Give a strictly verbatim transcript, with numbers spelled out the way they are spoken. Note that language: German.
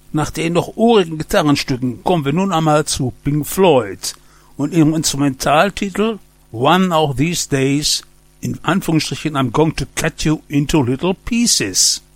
Nach den noch urigen Gitarrenstücken kommen wir nun einmal zu Pink Floyd und ihrem Instrumentaltitel One of These Days, in Anführungsstrichen I'm going to cut you into little pieces.